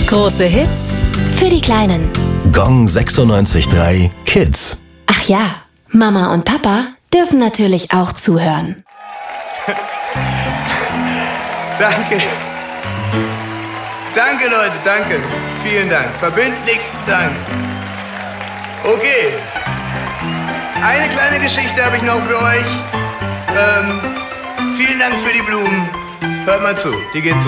Große Hits für die Kleinen. Gong 96.3 Kids. Ach ja, Mama und Papa dürfen natürlich auch zuhören. Danke. Danke, Leute, danke. Vielen Dank. Verbindlichsten Dank. Okay. Eine kleine Geschichte habe ich noch für euch. Vielen Dank für die Blumen. Hört mal zu, die geht so.